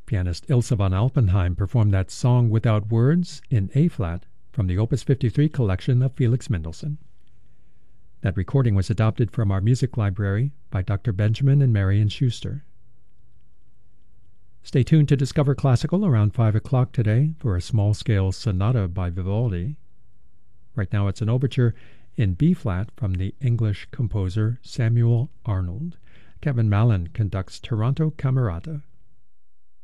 Pianist Ilse von Alpenheim performed that Song Without Words in A-flat from the Opus 53 collection of Felix Mendelssohn. That recording was adopted from our music library by Dr. Benjamin and Marion Schuster. Stay tuned to Discover Classical around 5 o'clock today for a small-scale sonata by Vivaldi. Right now it's an overture in B-flat from the English composer Samuel Arnold. Kevin Mallon conducts Taranto Camerata.